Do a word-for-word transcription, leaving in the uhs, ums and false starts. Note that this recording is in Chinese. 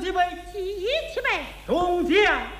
几位？ 第一七位。 众将